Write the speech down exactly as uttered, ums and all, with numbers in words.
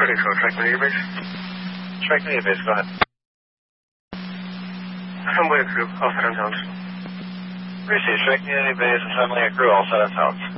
Ready for track media base. Track media base, go ahead. Assembly crew, all set on sounds. Receive track media base, assembly crew, all set on sounds.